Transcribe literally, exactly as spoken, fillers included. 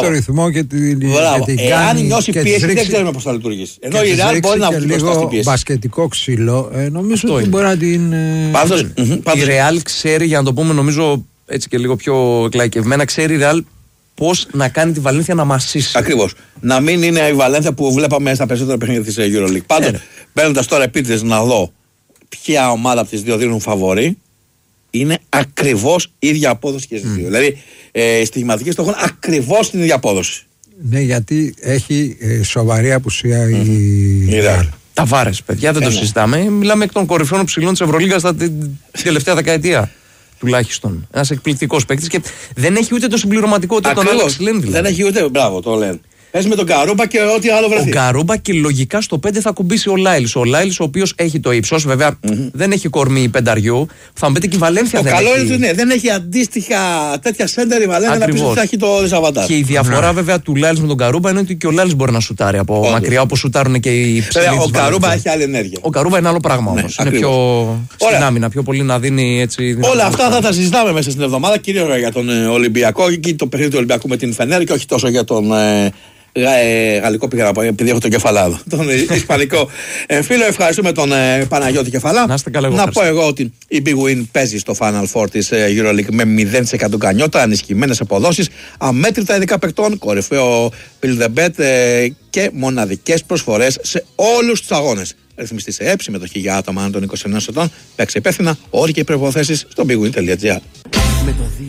το ρυθμό και την κάνει. Εάν νιώσει πίεση, δεν ξέρουμε πώς θα λειτουργήσει. Ενώ η Real μπορεί να βγει μπροστά στην πίεση. Μπασκετικό ξύλο, ε, νομίζω ότι μπορεί να την. Πάντως, η Real ξέρει, για να το πούμε, νομίζω έτσι και λίγο πιο εκλαϊκευμένα, ξέρει η Real πώς να κάνει τη Βαλένθια να μασίσει. Ακριβώς. Να μην είναι η Βαλένθια που βλέπαμε στα περισσότερα παιχνίδια της EuroLeague. Πάντως, yeah. μπαίνοντας τώρα επίτηδες να δω ποια ομάδα από τις δύο δίνουν φαβορί, είναι ακριβώς η ίδια απόδοση και στις δύο. Mm. Δηλαδή, ε, οι στοιχηματικές το έχουν ακριβώς την ίδια απόδοση. Ναι, γιατί έχει ε, σοβαρή απουσία mm. η Real. Τα Βάρες, παιδιά, δεν ε, το ναι. συζητάμε. Μιλάμε εκ των κορυφαίων ψηλών της Ευρωλίγας τα την τελευταία δεκαετία. Τουλάχιστον. Ένας εκπληκτικός παίκτης και δεν έχει ούτε το συμπληρωματικό ούτε τον Άλεξ Λιν. Δηλαδή. Δεν έχει ούτε. Μπράβο, το λένε. Πες με τον Καρούμπα και ό,τι άλλο βρεθεί. Ο Καρούμπα και λογικά στο πέντε θα κουμπίσει ο Λάιλς. Ο Λάιλς, ο οποίος έχει το ύψος, βέβαια mm-hmm. δεν έχει κορμί πενταριού. Θα μου πείτε και η Βαλένθια δεν έχει. Το καλό είναι ότι ναι, δεν έχει αντίστοιχα τέτοια σέντερ η Βαλένθια να πει ότι θα έχει το δισαβαντάζ. Και η διαφορά mm-hmm. βέβαια του Λάιλς με τον Καρούμπα είναι ότι και ο Λάιλς μπορεί να σουτάρει από Όντως. μακριά όπως σουτάρουν και οι ψηλοί. Ο Καρούμπα έχει άλλη ενέργεια. Ο Καρούμπα είναι άλλο πράγμα όμως. Είναι πιο στην άμυνα, πιο πολύ να δίνει έτσι. Όλα αυτά θα τα συζητάμε μέσα στην εβδομάδα, κυρίως για τον Ολυμπιακό και το παιχνίδι του Ολυμπιακού με την Φενέρ και όχι τόσο για τον. Ε, γαλλικό πήγα να πω, επειδή έχω τον Κεφαλάδο. Τον Ισπανικό ε, φίλο, ευχαριστούμε τον ε, Παναγιώτη Κεφαλά. Να, καλά, εγώ να πω εγώ ότι η Big Win παίζει στο Final Four της ε, EuroLeague με μηδέν τοις εκατό κανιότα, ενισχυμένες αποδόσεις, αμέτρητα ειδικά παικτών, κορυφαίο Build the Bet ε, και μοναδικές προσφορές σε όλους τους αγώνες. Ρυθμιστή σε ΕΠ, συμμετοχή για άτομα άνω των είκοσι ενός ετών. Παίξε υπεύθυνα, όροι και προϋποθέσεις στο bigwin τελεία gr.